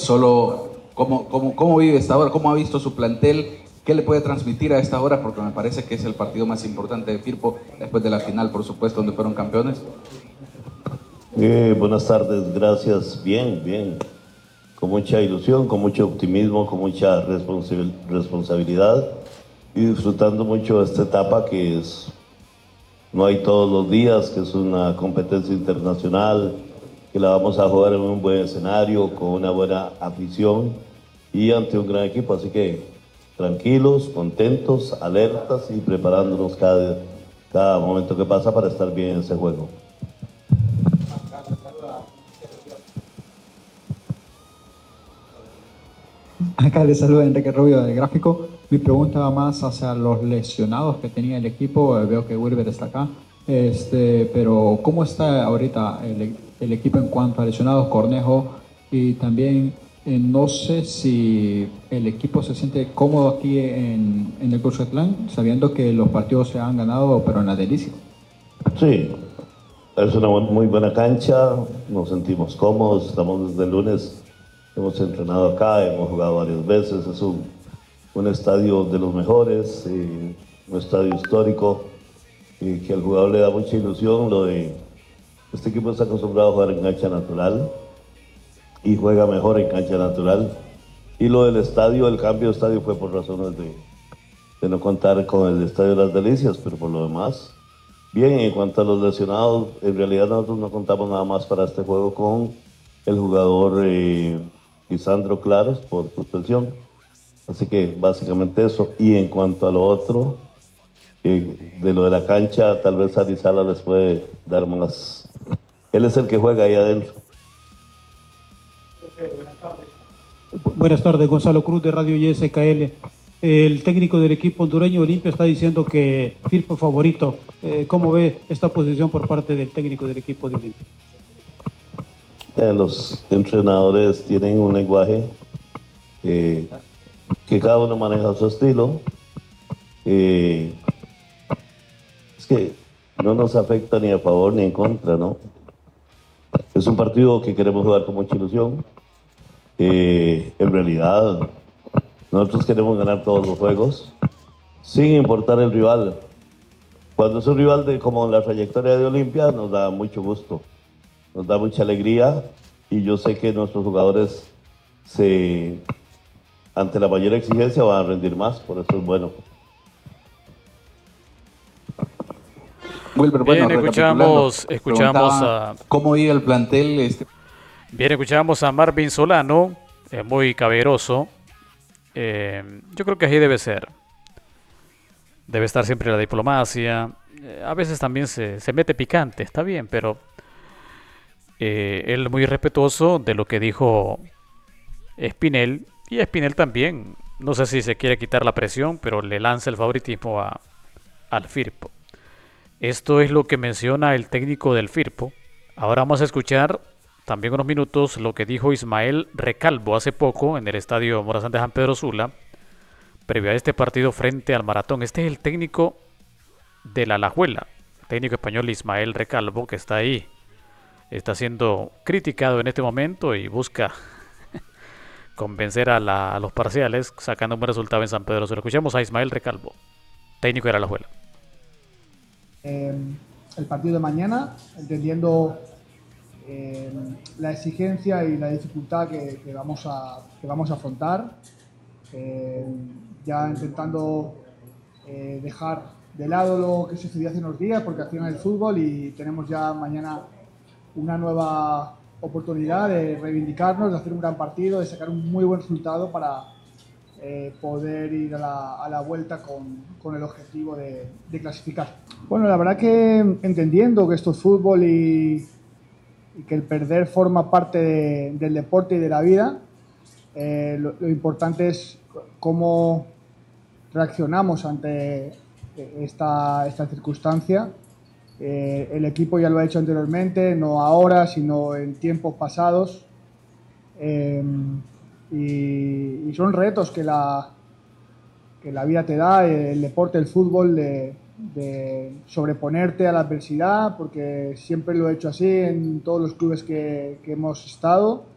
solo cómo vive esta hora, cómo ha visto su plantel, qué le puede transmitir a esta hora, porque me parece que es el partido más importante de Firpo, después de la final, por supuesto, donde fueron campeones. Buenas tardes, gracias. Bien, bien. Con mucha ilusión, con mucho optimismo, con mucha responsabilidad y disfrutando mucho de esta etapa que es, no hay todos los días, que es una competencia internacional, que la vamos a jugar en un buen escenario, con una buena afición y ante un gran equipo. Así que tranquilos, contentos, alertas y preparándonos cada momento que pasa para estar bien en ese juego. Acá les saluda Enrique Rubio del Gráfico. Mi pregunta va más hacia los lesionados que tenía el equipo. Veo que Wilber está acá. Pero ¿cómo está ahorita el equipo en cuanto a lesionados, Cornejo? Y también no sé si el equipo se siente cómodo aquí en el Cuscatlán, sabiendo que los partidos se han ganado, pero en la delicia. Sí, es una muy buena cancha, nos sentimos cómodos, estamos desde el lunes. Hemos entrenado acá, hemos jugado varias veces, es un estadio de los mejores, un estadio histórico, que al jugador le da mucha ilusión. Este equipo está acostumbrado a jugar en cancha natural y juega mejor en cancha natural. Y lo del estadio, el cambio de estadio fue por razones de no contar con el Estadio de las Delicias, pero por lo demás, bien. En cuanto a los lesionados, en realidad nosotros no contamos nada más para este juego con el jugador Lisandro Claros por suspensión. Así que básicamente eso. Y en cuanto a lo otro, de lo de la cancha, tal vez Arizala les puede dar más. Él es el que juega ahí adentro. Buenas tardes, Gonzalo Cruz de Radio YSKL. El técnico del equipo hondureño Olimpia está diciendo que Firpo favorito. ¿Cómo ve esta posición por parte del técnico del equipo de Olimpia? Los entrenadores tienen un lenguaje que cada uno maneja a su estilo. Es que no nos afecta ni a favor ni en contra, ¿no? Es un partido que queremos jugar con mucha ilusión. En realidad, nosotros queremos ganar todos los juegos, sin importar el rival. Cuando es un rival como la trayectoria de Olimpia, nos da mucho gusto, nos da mucha alegría, y yo sé que nuestros jugadores, ante la mayor exigencia, van a rendir más, por eso es bueno. Wilber, Bien, bueno, escuchamos ¿cómo iba el plantel? Bien, escuchamos a Marvin Solano, muy caballeroso. Yo creo que así debe ser. Debe estar siempre la diplomacia. A veces también se mete picante, está bien, pero él muy respetuoso de lo que dijo Espinel. Y Espinel también, no sé si se quiere quitar la presión, pero le lanza el favoritismo al Firpo. Esto es lo que menciona el técnico del Firpo. Ahora vamos a escuchar también unos minutos lo que dijo Ismael Recalvo hace poco en el estadio Morazán de San Pedro Sula, previo a este partido frente al Maratón. Este es el técnico de la Alajuela, técnico español Ismael Recalvo, que está ahí. Está siendo criticado en este momento y busca convencer a los parciales, sacando un buen resultado en San Pedro Sula. Escuchamos a Ismael Recalvo, técnico de la Alajuela. El partido de mañana, entendiendo la exigencia y la dificultad que vamos a afrontar, ya intentando dejar de lado lo que sucedió hace unos días, porque al final el fútbol, y tenemos ya mañana una nueva oportunidad de reivindicarnos, de hacer un gran partido, de sacar un muy buen resultado para poder ir a la vuelta con el objetivo de clasificar. Bueno, la verdad que entendiendo que esto es fútbol y que el perder forma parte del deporte y de la vida, lo importante es cómo reaccionamos ante esta circunstancia. El equipo ya lo ha hecho anteriormente, no ahora, sino en tiempos pasados. Y son retos que la vida te da, el deporte, el fútbol, de sobreponerte a la adversidad, porque siempre lo he hecho así en todos los clubes que hemos estado,